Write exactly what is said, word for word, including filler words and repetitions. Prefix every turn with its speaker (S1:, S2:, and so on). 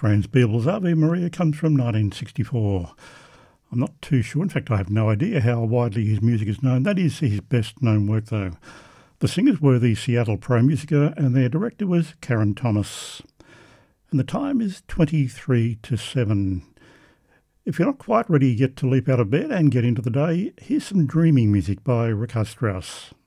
S1: Franz Beeble's Ave Maria comes from nineteen sixty-four. I'm not too sure, in fact I have no idea how widely his music is known. That is his best known work though. The singers were the Seattle Pro Musica and their director was Karen Thomas. And the time is twenty-three to seven. If you're not quite ready yet to leap out of bed and get into the day, here's some dreaming music by Richard Strauss.